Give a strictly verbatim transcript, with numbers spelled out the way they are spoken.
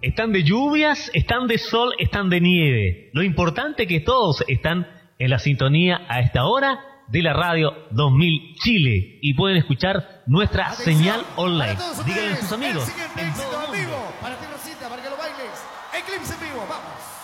Están de lluvias, están de sol, están de nieve. Lo importante es que todos están en la sintonía a esta hora de la radio dos mil Chile y pueden escuchar nuestra Atención, señal online. Díganle a sus amigos. El siguiente éxito en vivo para ti, Rosita, para que lo bailes. Eclipse en vivo, vamos.